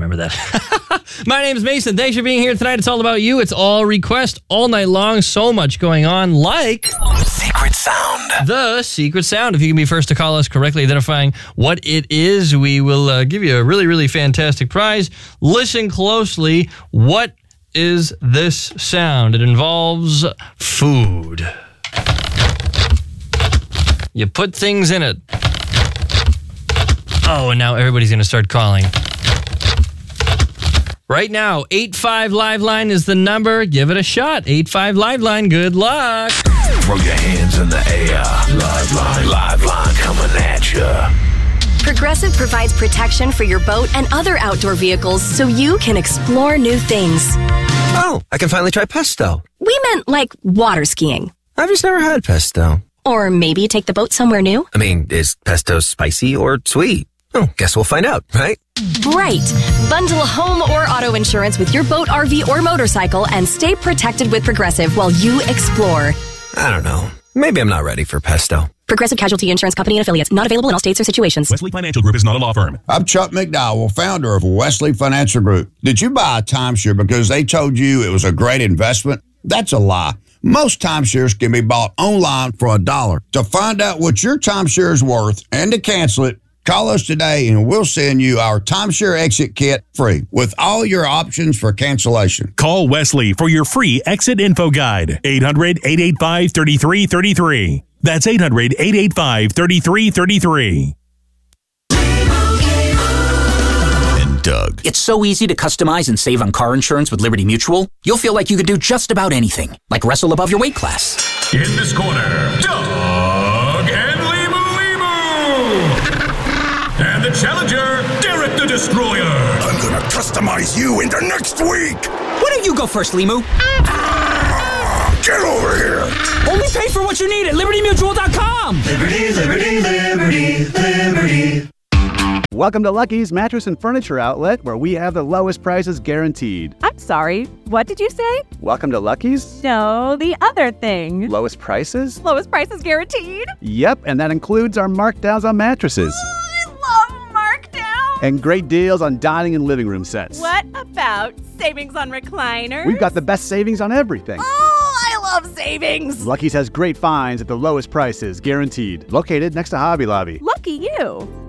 remember that. My name's Mason. Thanks for being here tonight. It's all about you. It's all request all night long. So much going on, like Secret Sound. The secret sound. If you can be first to call us correctly identifying what it is, we will give you a really, really fantastic prize. Listen closely. What is this sound? It involves food. You put things in it. Oh, and now everybody's going to start calling. Right now, 85 Liveline is the number. Give it a shot. 85 Liveline. Good luck. Throw your hands in the air. Liveline coming at ya. Progressive provides protection for your boat and other outdoor vehicles so you can explore new things. Oh, I can finally try pesto. We meant like water skiing. I've just never had pesto. Or maybe take the boat somewhere new. I mean, is pesto spicy or sweet? Oh, guess we'll find out, right? Right. Bundle home or auto insurance with your boat, RV, or motorcycle and stay protected with Progressive while you explore. I don't know. Maybe I'm not ready for pesto. Progressive Casualty Insurance Company and Affiliates. Not available in all states or situations. Wesley Financial Group is not a law firm. I'm Chuck McDowell, founder of Wesley Financial Group. Did you buy a timeshare because they told you it was a great investment? That's a lie. Most timeshares can be bought online for $1. To find out what your timeshare is worth and to cancel it, call us today and we'll send you our timeshare exit kit free with all your options for cancellation. Call Wesley for your free exit info guide. 800-885-3333. That's 800-885-3333. And Doug. It's so easy to customize and save on car insurance with Liberty Mutual. You'll feel like you could do just about anything, like wrestle above your weight class. In this corner, Doug and and the challenger, Derek the Destroyer. I'm gonna customize you into next week. Why don't you go first, Limu? Get over here. Only pay for what you need at LibertyMutual.com. Liberty, liberty, liberty, liberty. Welcome to Lucky's Mattress and Furniture Outlet, where we have the lowest prices guaranteed. I'm sorry, what did you say? Welcome to Lucky's? No, the other thing. Lowest prices? Lowest prices guaranteed? Yep, and that includes our markdowns on mattresses. And great deals on dining and living room sets. What about savings on recliners? We've got the best savings on everything. Oh, I love savings. Lucky's has great finds at the lowest prices, guaranteed. Located next to Hobby Lobby. Lucky you.